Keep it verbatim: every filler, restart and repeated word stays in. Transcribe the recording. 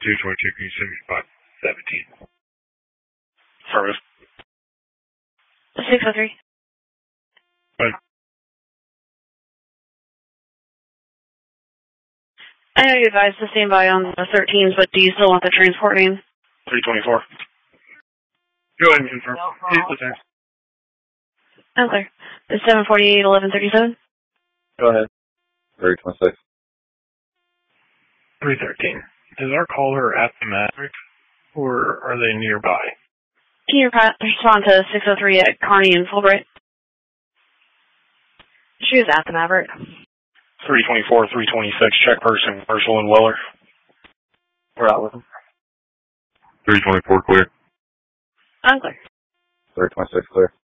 two twenty-two, can you send me five seventeen? Service. six oh three. Fine. I know you advised to stand by on the thirteens, but do you still want the transport name? three twenty-four. Go ahead and confirm. He's the same. Okay. The seven forty-eight, eleven thirty-seven? Go ahead. three twenty-six. three thirteen. Is our caller at the Maverick, or are they nearby? Can you respond to six oh three at Kearney and Fulbright? She was at the Maverick. three twenty-four, three twenty-six, check person, Marshall and Weller. We're out with them. three twenty-four clear. I'm clear. three twenty-six clear.